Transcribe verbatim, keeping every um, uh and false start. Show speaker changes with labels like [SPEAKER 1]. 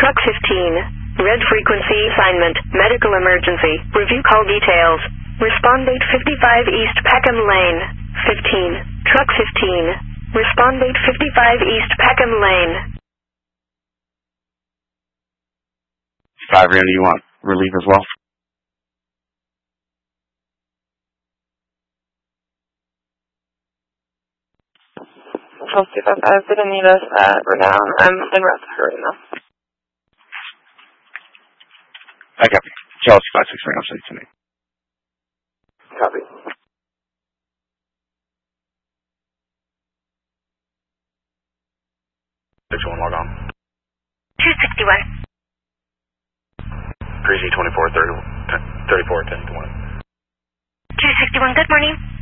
[SPEAKER 1] Truck fifteen. Red frequency assignment. Medical emergency. Review call details. Respond date fifty-five East Peckham Lane. fifteen. Truck fifteen. Respond date fifty-five East Peckham Lane.
[SPEAKER 2] Five Randy, you want relief as well?
[SPEAKER 3] Control two five five, didn't need us at Renown. I'm in route right now.
[SPEAKER 2] I copy. Charles five six three, I'll send it to me.
[SPEAKER 4] Copy. six one, log on.
[SPEAKER 1] two sixty-one.
[SPEAKER 4] three Z twenty-four, thirty-four, ten to one.
[SPEAKER 1] two sixty-one, good morning.